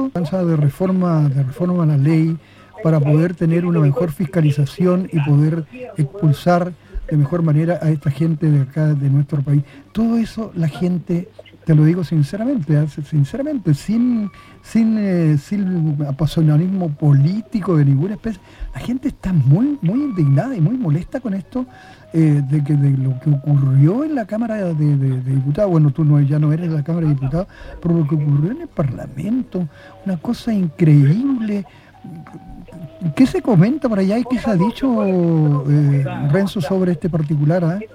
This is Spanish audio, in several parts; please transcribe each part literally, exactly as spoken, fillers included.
todo de reforma, de reforma a la ley para poder tener una mejor fiscalización y poder expulsar de mejor manera a esta gente de acá, de nuestro país. Todo eso la gente, te lo digo sinceramente, sinceramente, sin, sin, eh, sin apasionismo político de ninguna especie, la gente está muy, muy indignada y muy molesta con esto, eh, de que de lo que ocurrió en la Cámara de, de, de Diputados. Bueno, tú no, ya no eres de la Cámara de Diputados, pero lo que ocurrió en el Parlamento, una cosa increíble. ¿Qué se comenta por allá y qué se ha dicho, eh, Renzo, sobre este particular? ¿eh?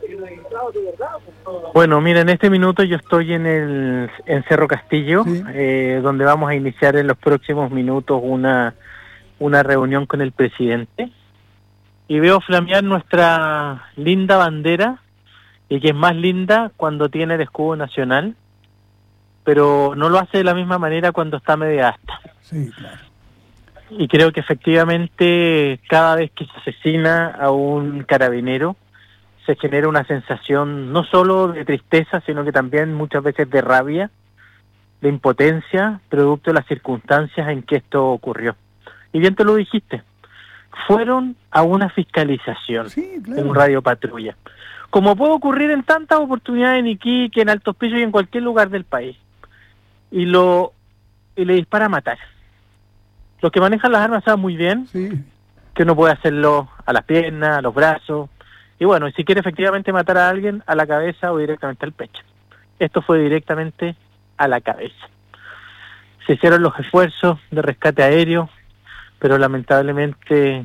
Bueno, mira, en este minuto yo estoy en el en Cerro Castillo, sí. eh, donde vamos a iniciar en los próximos minutos una, una reunión con el presidente. Y veo flamear nuestra linda bandera, y que es más linda cuando tiene el escudo nacional, pero no lo hace de la misma manera cuando está media asta. Sí, claro. Y creo que efectivamente cada vez que se asesina a un carabinero se genera una sensación no solo de tristeza, sino que también muchas veces de rabia, de impotencia, producto de las circunstancias en que esto ocurrió. Y bien te lo dijiste, fueron a una fiscalización, sí, claro, en un radio patrulla, como puede ocurrir en tantas oportunidades en Iquique, en Altos Pisos y en cualquier lugar del país, y lo y le dispara a matar. Los que manejan las armas saben muy bien, sí, que uno puede hacerlo a las piernas, a los brazos, y bueno, y si quiere efectivamente matar a alguien, a la cabeza o directamente al pecho. Esto fue directamente a la cabeza. Se hicieron los esfuerzos de rescate aéreo, pero lamentablemente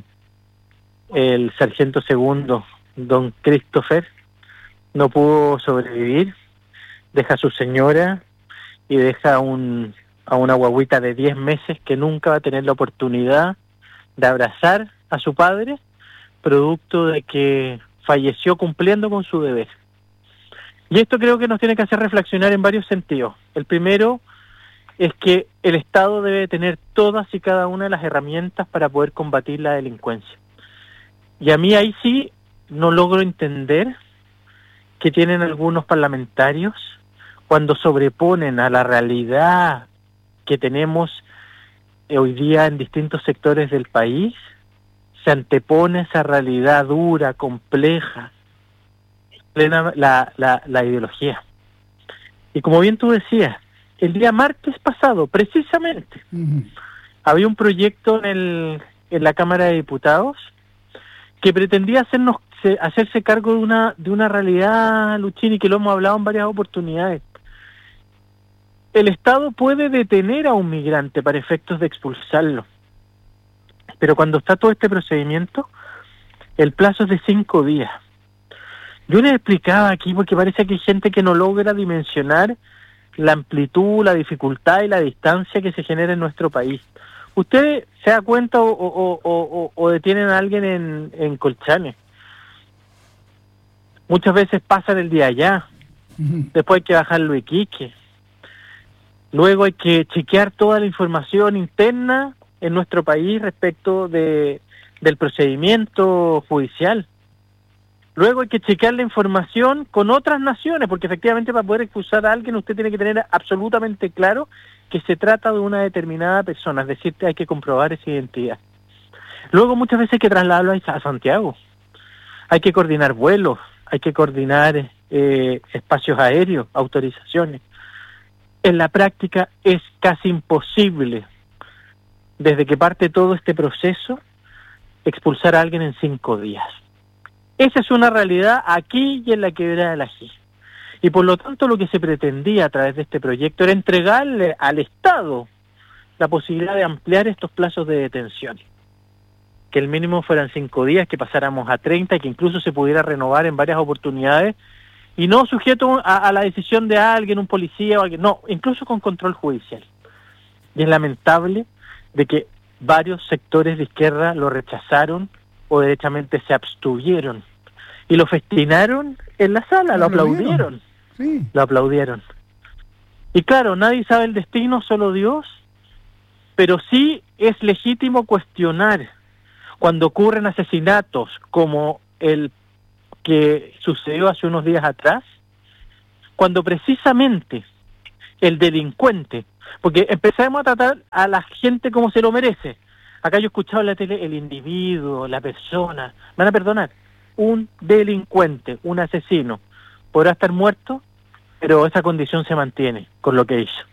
el sargento segundo, don Christopher, no pudo sobrevivir, deja a su señora y deja un... a una guaguita de diez meses que nunca va a tener la oportunidad de abrazar a su padre, producto de que falleció cumpliendo con su deber. Y esto creo que nos tiene que hacer reflexionar en varios sentidos. El primero es que el Estado debe tener todas y cada una de las herramientas para poder combatir la delincuencia. Y a mí ahí sí no logro entender que tienen algunos parlamentarios cuando sobreponen a la realidad que tenemos hoy día en distintos sectores del país, se antepone esa realidad dura, compleja, plena la, la, la ideología. Y como bien tú decías, el día martes pasado, precisamente, uh-huh, había un proyecto en, el, en la Cámara de Diputados que pretendía hacernos hacerse cargo de una, de una realidad, Luchini, que lo hemos hablado en varias oportunidades. El Estado puede detener a un migrante para efectos de expulsarlo, pero cuando está todo este procedimiento, el plazo es de cinco días. Yo les explicaba aquí, porque parece que hay gente que no logra dimensionar la amplitud, la dificultad y la distancia que se genera en nuestro país. ¿Usted se da cuenta o, o, o, o, o detienen a alguien en, en Colchane? Muchas veces pasan el día allá, uh-huh, después hay que bajarlo a Iquique. Luego hay que chequear toda la información interna en nuestro país respecto de, del procedimiento judicial. Luego hay que chequear la información con otras naciones, porque efectivamente para poder expulsar a alguien usted tiene que tener absolutamente claro que se trata de una determinada persona, es decir, hay que comprobar esa identidad. Luego muchas veces hay que trasladarlo a Santiago. Hay que coordinar vuelos, hay que coordinar eh, espacios aéreos, autorizaciones. En la práctica es casi imposible, desde que parte todo este proceso, expulsar a alguien en cinco días. Esa es una realidad aquí y en la Quebrada del Ají. Y por lo tanto lo que se pretendía a través de este proyecto era entregarle al Estado la posibilidad de ampliar estos plazos de detención. Que el mínimo fueran cinco días, que pasáramos a treinta, que incluso se pudiera renovar en varias oportunidades, y no sujeto a, a la decisión de alguien, un policía o alguien, no, incluso con control judicial. Y es lamentable de que varios sectores de izquierda lo rechazaron o derechamente se abstuvieron y lo festinaron en la sala, lo aplaudieron, sí, lo aplaudieron. Y claro, nadie sabe el destino, solo Dios, pero sí es legítimo cuestionar cuando ocurren asesinatos como el que sucedió hace unos días atrás, cuando precisamente el delincuente porque empezamos a tratar a la gente como se lo merece. Acá yo he escuchado en la tele el individuo, la persona, van a perdonar, un delincuente, un asesino, podrá estar muerto, pero esa condición se mantiene con lo que hizo.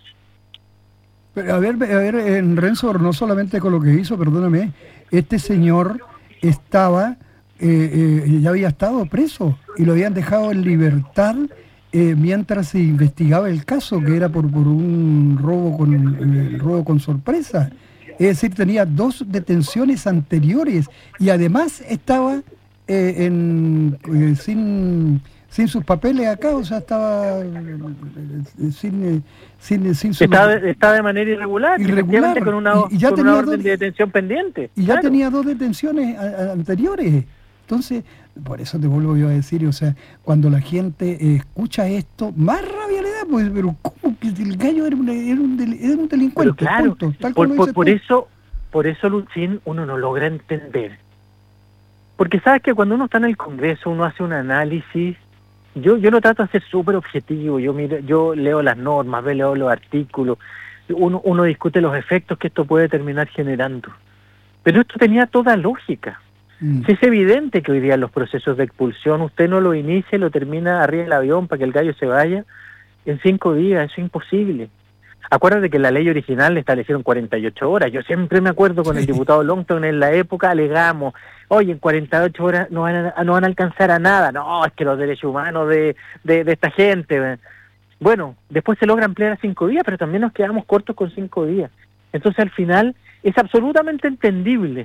Pero a ver, a ver, en Renzo, no solamente con lo que hizo, perdóname, este señor estaba, eh, eh, ya había estado preso y lo habían dejado en libertad eh, mientras se investigaba el caso, que era por, por un robo con, eh, robo con sorpresa. Es decir, tenía dos detenciones anteriores y además estaba eh, en, eh, sin... sin sus papeles acá, o sea, estaba eh, sin, eh, sin, sin su... Está, está de manera irregular, irregular con una, y, y ya con tenía una orden dos, de detención pendiente. Y ya claro. tenía dos detenciones a, a, anteriores. Entonces, por eso te vuelvo yo a decir, o sea, cuando la gente eh, escucha esto, más rabia le da, pues, pero ¿cómo que el gallo era un, era un, del, era un delincuente? Pero claro, punto, tal por, como por, dices por tú. eso, por eso, Luchín, uno no logra entender. Porque sabes que cuando uno está en el Congreso, uno hace un análisis. Yo yo no trato de ser súper objetivo, yo miro, yo leo las normas, leo los artículos, uno, uno discute los efectos que esto puede terminar generando. Pero esto tenía toda lógica. Mm. Si es evidente que hoy día los procesos de expulsión, usted no lo inicia y lo termina arriba del avión para que el gallo se vaya en cinco días, eso es imposible. Acuérdate que en la ley original le establecieron cuarenta y ocho horas. Yo siempre me acuerdo con el diputado Longton en la época alegamos, oye, en cuarenta y ocho horas no van a, no van a alcanzar a nada. No, es que los derechos humanos de, de, de esta gente. Bueno, después se logra ampliar a cinco días, pero también nos quedamos cortos con cinco días. Entonces al final es absolutamente entendible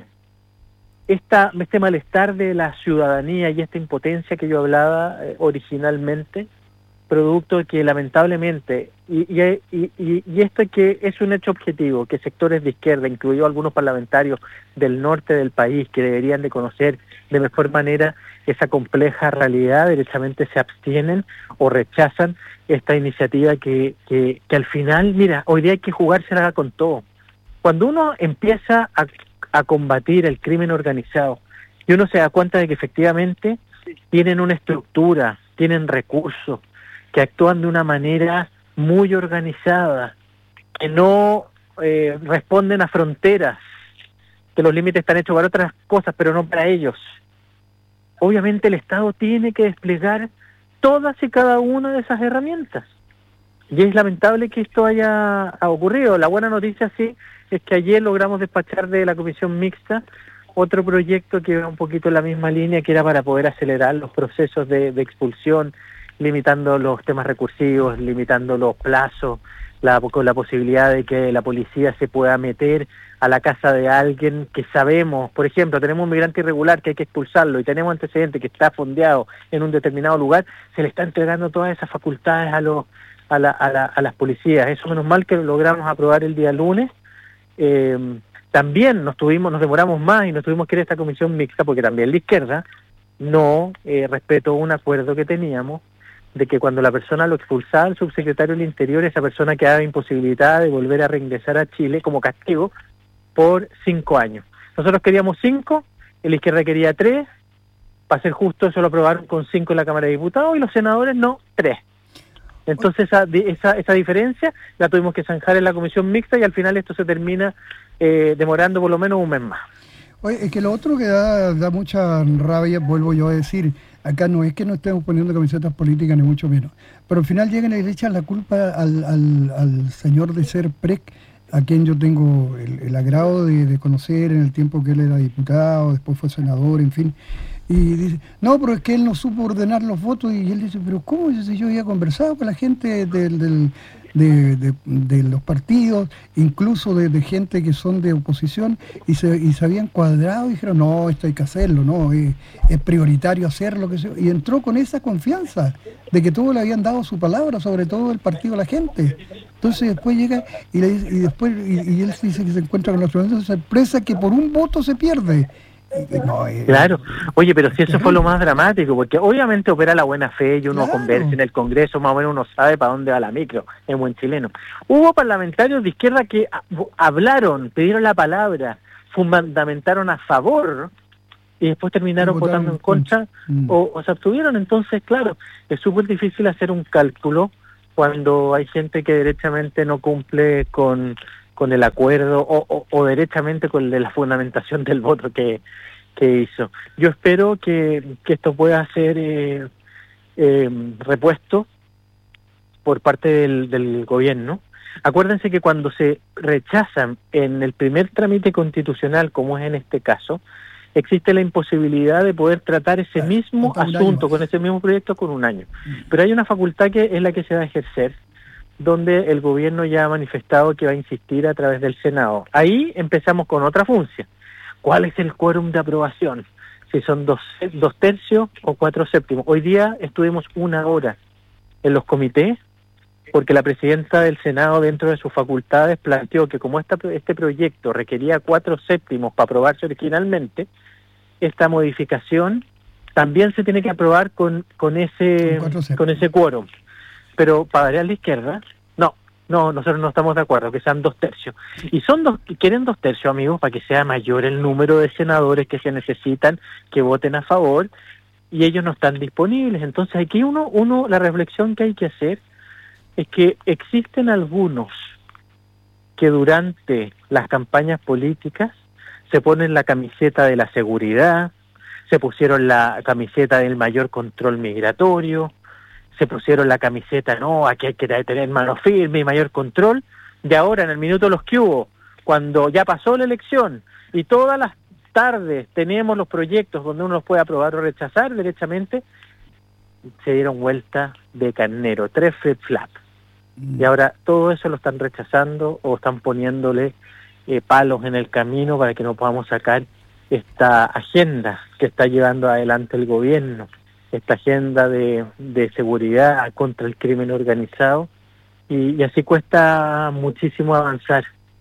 esta, este malestar de la ciudadanía y esta impotencia que yo hablaba eh, originalmente, producto de que lamentablemente, y, y, y, y esto que es un hecho objetivo, que sectores de izquierda, incluidos algunos parlamentarios del norte del país, que deberían de conocer de mejor manera esa compleja realidad, derechamente se abstienen o rechazan esta iniciativa que, que, que al final, mira, hoy día hay que jugársela con todo. Cuando uno empieza a, a combatir el crimen organizado y uno se da cuenta de que efectivamente tienen una estructura, tienen recursos, que actúan de una manera muy organizada, que no eh, responden a fronteras, que los límites están hechos para otras cosas, pero no para ellos. Obviamente el Estado tiene que desplegar todas y cada una de esas herramientas. Y es lamentable que esto haya ocurrido. La buena noticia sí es que ayer logramos despachar de la comisión mixta otro proyecto que va un poquito en la misma línea, que era para poder acelerar los procesos de, de expulsión, limitando los temas recursivos, limitando los plazos, la, con la posibilidad de que la policía se pueda meter a la casa de alguien que sabemos, por ejemplo, tenemos un migrante irregular que hay que expulsarlo y tenemos antecedentes que está fondeado en un determinado lugar, se le está entregando todas esas facultades a los a, la, a, la, a las policías. Eso menos mal que lo logramos aprobar el día lunes. Eh, también nos tuvimos, nos demoramos más y nos tuvimos que ir a esta comisión mixta porque también la izquierda no eh, respetó un acuerdo que teníamos de que cuando la persona lo expulsaba el subsecretario del Interior, esa persona quedaba imposibilitada de volver a reingresar a Chile como castigo por cinco años. Nosotros queríamos cinco, la izquierda quería tres, para ser justo eso lo aprobaron con cinco en la Cámara de Diputados y los senadores no, tres. Entonces esa, esa, esa diferencia la tuvimos que zanjar en la comisión mixta y al final esto se termina eh, demorando por lo menos un mes más. Oye, es que lo otro que da, da mucha rabia, vuelvo yo a decir, acá no es que no estemos poniendo camisetas políticas ni mucho menos, pero al final llegan y le echan la culpa al, al, al señor de ser P R E C, a quien yo tengo el, el agrado de, de conocer en el tiempo que él era diputado, después fue senador, en fin, y dice, no, pero es que él no supo ordenar los votos, y él dice, pero ¿cómo? Si yo había conversado con la gente del... del De, de, de los partidos, incluso de, de gente que son de oposición, y se, y se habían cuadrado y dijeron, no, esto hay que hacerlo, no, es, es prioritario hacerlo, que se, y entró con esa confianza de que todos le habían dado su palabra, sobre todo el partido a la gente. Entonces después llega y, le, y después y, y él dice que se encuentra con la sorpresa que por un voto se pierde. No, eh, claro, oye, pero si eso fue lo más dramático, porque obviamente opera la buena fe y uno claro. conversa en el Congreso, más o menos uno sabe para dónde va la micro, en buen chileno. Hubo parlamentarios de izquierda que hablaron, pidieron la palabra, fundamentaron a favor y después terminaron votando en contra mm. o, o se abstuvieron. Entonces, claro, es súper difícil hacer un cálculo cuando hay gente que derechamente no cumple con, con el acuerdo o, o, o derechamente con la fundamentación del voto que, que hizo. Yo espero que, que esto pueda ser eh, eh, repuesto por parte del, del gobierno. Acuérdense que cuando se rechazan en el primer trámite constitucional, como es en este caso, existe la imposibilidad de poder tratar ese Claro, mismo asunto, año. con ese mismo proyecto, con un año. Pero hay una facultad que es la que se va a ejercer, donde el gobierno ya ha manifestado que va a insistir a través del Senado. Ahí empezamos con otra función. ¿Cuál es el quórum de aprobación? Si son dos, dos tercios o cuatro séptimos. Hoy día estuvimos una hora en los comités, porque la presidenta del Senado, dentro de sus facultades, planteó que como esta, este proyecto requería cuatro séptimos para aprobarse originalmente, esta modificación también se tiene que aprobar con, con ese con ese quórum. Pero para variar la izquierda, no, no, nosotros no estamos de acuerdo, que sean dos tercios. Y son dos, quieren dos tercios, amigos, para que sea mayor el número de senadores que se necesitan, que voten a favor, y ellos no están disponibles. Entonces aquí uno, uno la reflexión que hay que hacer es que existen algunos que durante las campañas políticas se ponen la camiseta de la seguridad, se pusieron la camiseta del mayor control migratorio, se pusieron la camiseta, no, aquí hay que tener mano firme y mayor control, y ahora en el minuto de los que hubo, cuando ya pasó la elección y todas las tardes tenemos los proyectos donde uno los puede aprobar o rechazar derechamente, se dieron vuelta de carnero, tres flip-flap. Y ahora todo eso lo están rechazando o están poniéndole eh, palos en el camino para que no podamos sacar esta agenda que está llevando adelante el gobierno, esta agenda de, de seguridad contra el crimen organizado, y, y así cuesta muchísimo avanzar.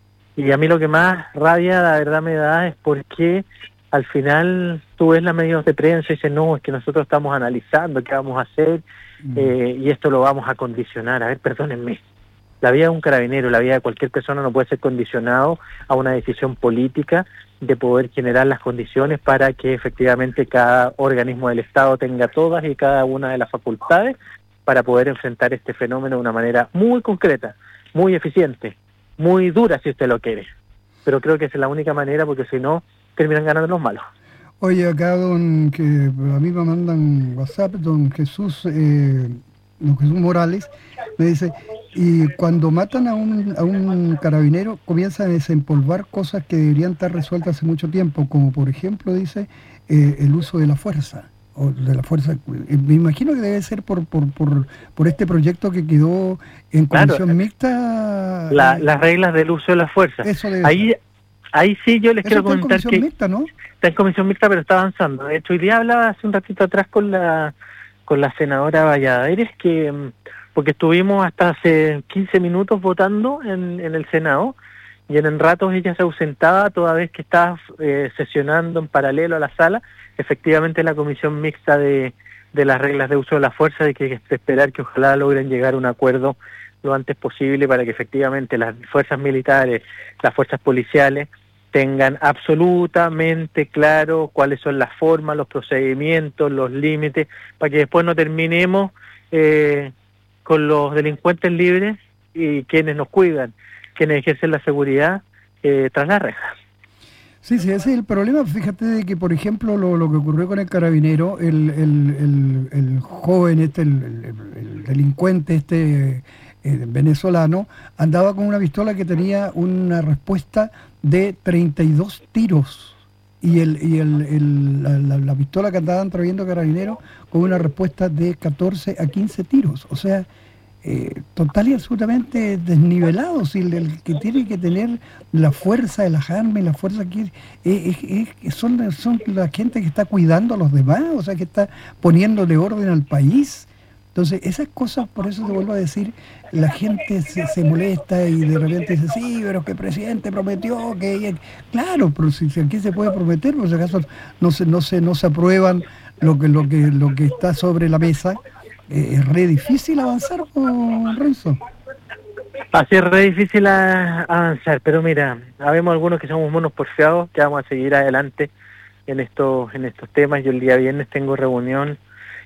Y a mí lo que más rabia, la verdad, me da es porque al final tú ves las medios de prensa y dices, no, es que nosotros estamos analizando qué vamos a hacer, eh, y esto lo vamos a condicionar. A ver, perdónenme, la vida de un carabinero, la vida de cualquier persona no puede ser condicionado a una decisión política de poder generar las condiciones para que efectivamente cada organismo del Estado tenga todas y cada una de las facultades para poder enfrentar este fenómeno de una manera muy concreta, muy eficiente, muy dura si usted lo quiere. Pero creo que esa es la única manera, porque si no, terminan ganando los malos. Oye, acá don, que a mí me mandan WhatsApp, don Jesús, eh, don Jesús Morales, me dice, y cuando matan a un, a un carabinero, comienzan a desempolvar cosas que deberían estar resueltas hace mucho tiempo, como por ejemplo, dice, eh, el uso de la fuerza, o de la fuerza, eh, me imagino que debe ser por por, por, por este proyecto que quedó en comisión claro, mixta. La, eh, las reglas del uso de la fuerza. Eso debe Ahí ser. Ahí sí yo les Eso quiero está comentar en comisión que mixta, ¿no? Está en comisión mixta, pero está avanzando. De hecho, hoy día hablaba hace un ratito atrás con la con la senadora Valladares, que porque estuvimos hasta hace quince minutos votando en, en el Senado, y en, en ratos ella se ausentaba toda vez que estaba eh, sesionando en paralelo a la sala, efectivamente la comisión mixta de, de las reglas de uso de la fuerza, de que hay que esperar que ojalá logren llegar a un acuerdo lo antes posible para que efectivamente las fuerzas militares, las fuerzas policiales, tengan absolutamente claro cuáles son las formas, los procedimientos, los límites, para que después no terminemos eh, con los delincuentes libres y quienes nos cuidan, quienes ejercen la seguridad eh, tras la reja. Sí, sí, ese es el problema. Fíjate de que, por ejemplo, lo, lo que ocurrió con el carabinero, el, el, el, el joven, este, el, el, el delincuente este eh, venezolano, andaba con una pistola que tenía una respuesta de treinta y dos tiros. Y, el, y el, el, la, la, la pistola que andaban trayendo carabineros con una respuesta de catorce a quince tiros. O sea, eh, total y absolutamente desnivelados. Y el, el que tiene que tener la fuerza de las armas y la fuerza que eh, es, es, son, son la gente que está cuidando a los demás, o sea, que está poniéndole orden al país. Entonces, esas cosas, por eso te vuelvo a decir, la gente se, se molesta y de repente dice, sí, pero que el presidente prometió que... Claro, pero si, si aquí se puede prometer, por si acaso no se, no se, no se aprueban lo que, lo que, lo que está sobre la mesa, eh, es re difícil avanzar, con Renzo. Así es re difícil a, avanzar, pero mira, habemos algunos que somos monos porfiados, que vamos a seguir adelante en estos, en estos temas. Yo el día viernes tengo reunión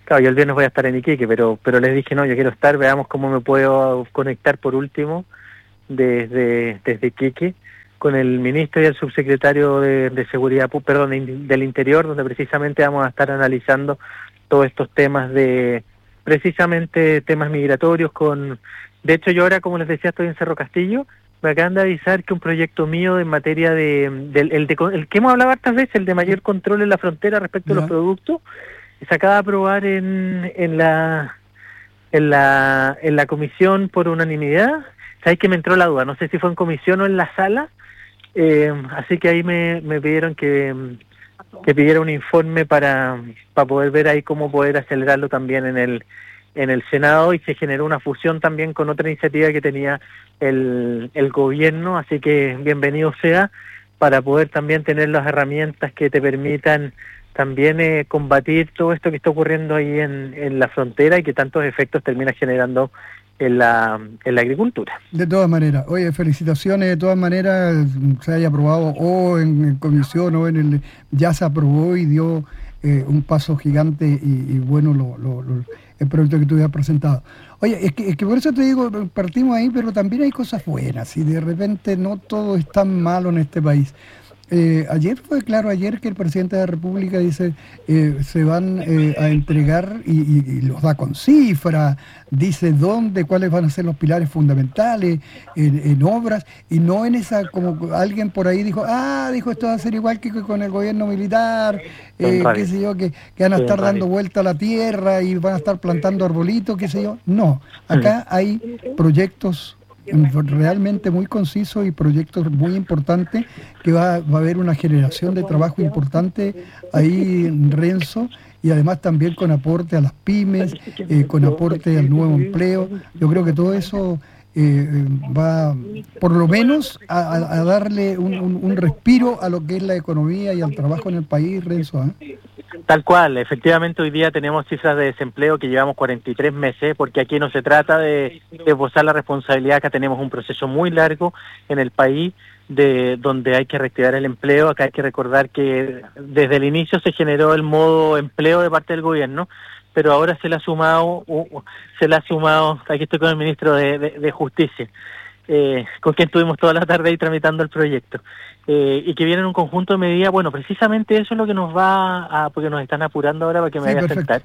Claro, yo el viernes voy a estar en Iquique, pero pero les dije, no, yo quiero estar, veamos cómo me puedo conectar por último desde, desde Iquique con el ministro y el subsecretario de, de Seguridad, perdón, de, del Interior, donde precisamente vamos a estar analizando todos estos temas de, precisamente temas migratorios con... De hecho, yo ahora, como les decía, estoy en Cerro Castillo, me acaban de avisar que un proyecto mío en materia de... del el, de, el que hemos hablado hartas veces, el de mayor control en la frontera respecto ¿Ya? a los productos, se acaba de aprobar en, en la en la en la comisión por unanimidad. Sabéis que me entró la duda, no sé si fue en comisión o en la sala, eh, así que ahí me, me pidieron que, que pidiera un informe para, para poder ver ahí cómo poder acelerarlo también en el en el Senado, y se generó una fusión también con otra iniciativa que tenía el, el gobierno, así que bienvenido sea, para poder también tener las herramientas que te permitan también eh, combatir todo esto que está ocurriendo ahí en, en la frontera y que tantos efectos termina generando en la, en la agricultura. De todas maneras, oye, felicitaciones, de todas maneras, se haya aprobado o en, en comisión o en el... ya se aprobó y dio eh, un paso gigante y, y bueno lo, lo, lo, el proyecto que tú habías presentado. Oye, es que, es que por eso te digo, partimos ahí, pero también hay cosas buenas y de repente no todo es tan malo en este país. Eh, ayer fue claro, ayer que el presidente de la República dice eh, se van eh, a entregar y, y, y los da con cifra, dice dónde, cuáles van a ser los pilares fundamentales en, en obras, y no en esa, como alguien por ahí dijo, ah, dijo esto va a ser igual que con el gobierno militar, eh, qué sé yo, que, que van a estar dando vuelta a la tierra y van a estar plantando arbolitos, qué sé yo. No, acá hay proyectos realmente muy concisos y proyectos muy importantes que va, va a haber una generación de trabajo importante ahí en Renzo, y además también con aporte a las pymes, eh, con aporte al nuevo empleo. Yo creo que todo eso eh, va por lo menos a, a darle un, un, un respiro a lo que es la economía y al trabajo en el país, Renzo, ¿eh? Tal cual, efectivamente hoy día tenemos cifras de desempleo que llevamos cuarenta y tres meses, porque aquí no se trata de, de posar la responsabilidad, acá tenemos un proceso muy largo en el país de donde hay que reactivar el empleo. Acá hay que recordar que desde el inicio se generó el modo empleo de parte del gobierno, pero ahora se le ha sumado, uh, se le ha sumado, aquí estoy con el ministro de, de, de Justicia, eh, con quien estuvimos toda la tarde ahí tramitando el proyecto. Eh, y que viene un conjunto de medidas, bueno, precisamente eso es lo que nos va a, porque nos están apurando ahora para que me sí, vaya a sentar.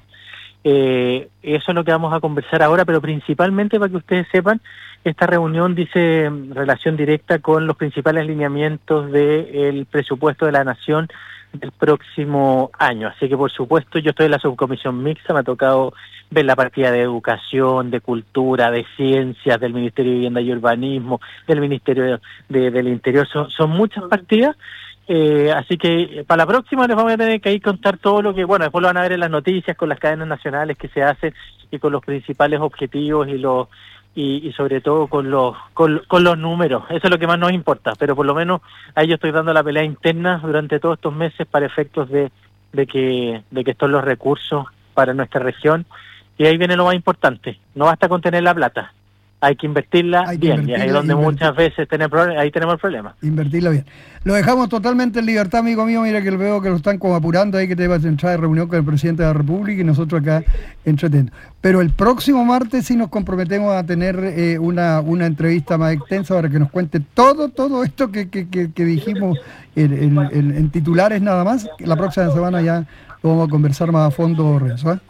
Eh, eso es lo que vamos a conversar ahora, pero principalmente para que ustedes sepan, esta reunión dice relación directa con los principales lineamientos del presupuesto de la Nación del próximo año. Así que, por supuesto, yo estoy en la subcomisión mixta, me ha tocado ver la partida de educación, de cultura, de ciencias, del Ministerio de Vivienda y Urbanismo, del Ministerio de, de, del Interior. Son, son muchas partidas, eh, así que para la próxima les vamos a tener que ir contar todo lo que, bueno, después lo van a ver en las noticias con las cadenas nacionales que se hacen y con los principales objetivos y los y, y sobre todo con los con, con los números. Eso es lo que más nos importa, pero por lo menos ahí yo estoy dando la pelea interna durante todos estos meses para efectos de, de que de que estén los recursos para nuestra región. Y ahí viene lo más importante, no basta con tener la plata, hay que invertirla hay que bien, invertirla, y ahí es donde invertir. muchas veces tenemos, ahí tenemos el problema. Invertirla bien. Lo dejamos totalmente en libertad, amigo mío, mira que lo veo que lo están como apurando ahí, que te vas a entrar de reunión con el presidente de la República y nosotros acá entreteniendo. Pero el próximo martes sí nos comprometemos a tener eh, una, una entrevista más extensa para que nos cuente todo, todo esto que, que, que, que dijimos en, en, en, en titulares nada más. La próxima semana ya lo vamos a conversar más a fondo, Renzo, ¿eh?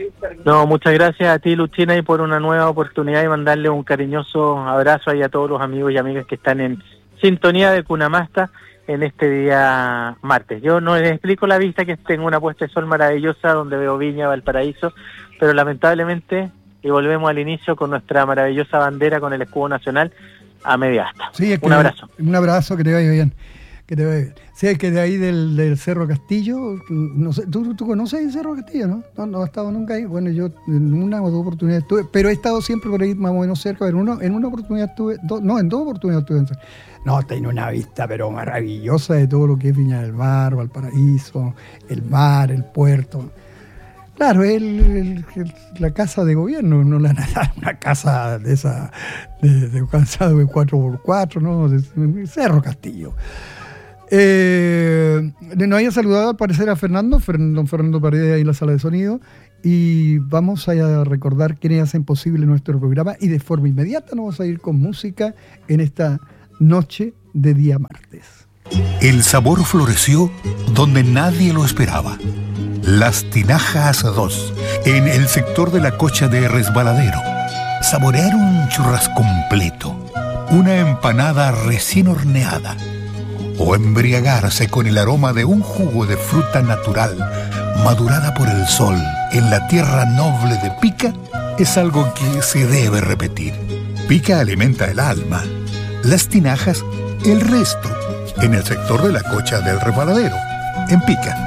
No, muchas gracias a ti, Luchina, y por una nueva oportunidad y mandarle un cariñoso abrazo ahí a todos los amigos y amigas que están en sintonía de Cunamasta en este día martes. Yo no les explico la vista, que tengo una puesta de sol maravillosa donde veo Viña, Valparaíso, pero lamentablemente, y volvemos al inicio con nuestra maravillosa bandera con el escudo nacional a media asta. Sí, es que un abrazo. Un abrazo, que te vaya bien. Que te vaya bien. Sí, es que de ahí del, del Cerro Castillo, no sé, ¿tú, tú conoces el Cerro Castillo, ¿no? ¿no? No he estado nunca ahí. Bueno, yo en una o dos oportunidades estuve, pero he estado siempre por ahí más o menos cerca. En, uno, en una oportunidad estuve, do, no, en dos oportunidades estuve en Cerro. No, tiene una vista pero maravillosa de todo lo que es Viña del Mar, Valparaíso, el mar, el puerto. Claro, el, el, el, la casa de gobierno, no la una casa de esa, de, de cansado de cuatro por cuatro, ¿no? De, de Cerro Castillo. Eh, nos haya saludado al parecer a Fernando, don Fernando Paredes ahí en la sala de sonido, y vamos a recordar quiénes hacen posible nuestro programa, y de forma inmediata nos vamos a ir con música en esta noche de día martes. El sabor floreció donde nadie lo esperaba. Las Tinajas dos, en el sector de la Cocha de Resbaladero. Saborear un churrasco completo, una empanada recién horneada, o embriagarse con el aroma de un jugo de fruta natural madurada por el sol en la tierra noble de Pica, es algo que se debe repetir. Pica alimenta el alma, Las Tinajas el resto, en el sector de la Cocha del Resbaladero, en Pica.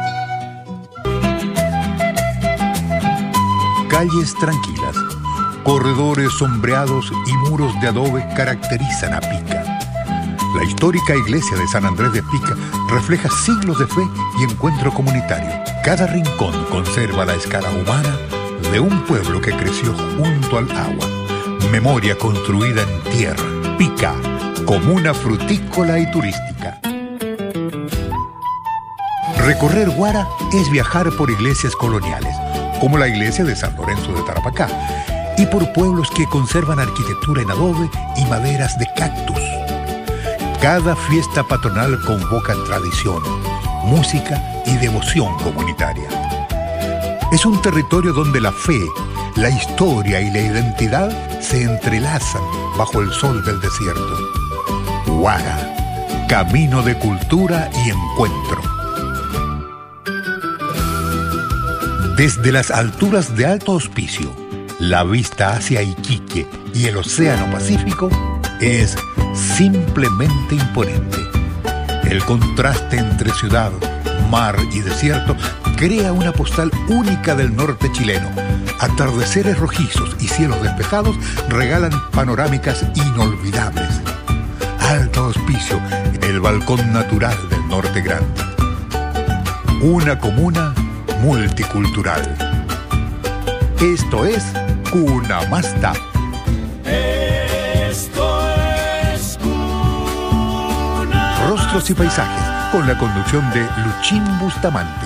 Calles tranquilas, corredores sombreados y muros de adobe caracterizan a Pica. La histórica iglesia de San Andrés de Pica refleja siglos de fe y encuentro comunitario. Cada rincón conserva la escala humana de un pueblo que creció junto al agua. Memoria construida en tierra. Pica, comuna frutícola y turística. Recorrer Guara es viajar por iglesias coloniales, como la iglesia de San Lorenzo de Tarapacá, y por pueblos que conservan arquitectura en adobe y maderas de cactus. Cada fiesta patronal convoca tradición, música y devoción comunitaria. Es un territorio donde la fe, la historia y la identidad se entrelazan bajo el sol del desierto. Guara, camino de cultura y encuentro. Desde las alturas de Alto Hospicio, la vista hacia Iquique y el Océano Pacífico es simplemente imponente. El contraste entre ciudad, mar y desierto crea una postal única del norte chileno. Atardeceres rojizos y cielos despejados regalan panorámicas inolvidables. Alto Hospicio, el balcón natural del norte grande. Una comuna multicultural. Esto es Cuna Masta. Rostros y paisajes, con la conducción de Luchín Bustamante.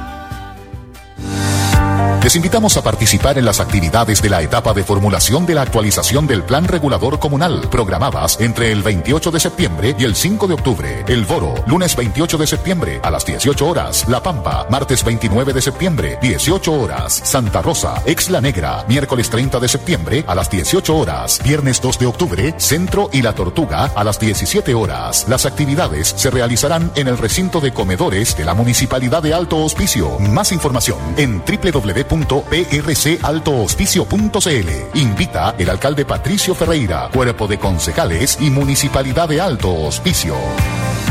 Les invitamos a participar en las actividades de la etapa de formulación de la actualización del Plan Regulador Comunal, programadas entre el veintiocho de septiembre y el cinco de octubre. El Foro, lunes veintiocho de septiembre a las dieciocho horas. La Pampa, martes veintinueve de septiembre, dieciocho horas. Santa Rosa, Exla Negra, miércoles treinta de septiembre a las dieciocho horas. Viernes dos de octubre, Centro y La Tortuga a las diecisiete horas. Las actividades se realizarán en el recinto de comedores de la Municipalidad de Alto Hospicio. Más información en doble u doble u doble u punto p r c alto hospicio punto c l. Invita el alcalde Patricio Ferreira, cuerpo de concejales y Municipalidad de Alto Hospicio.